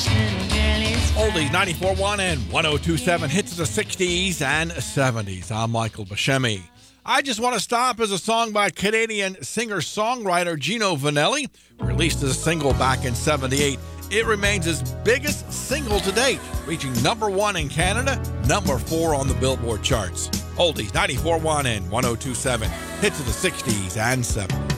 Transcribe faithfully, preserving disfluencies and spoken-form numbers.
Oldies ninety-four point one and one oh two point seven hits of the sixties and seventies. I'm Michael Buscemi. I Just Want to Stop is a song by Canadian singer-songwriter Gino Vanelli, released as a single back in seventy-eight. It remains his biggest single to date, reaching number one in Canada, number four on the Billboard charts. Oldies ninety-four point one and one oh two point seven hits of the sixties and seventies.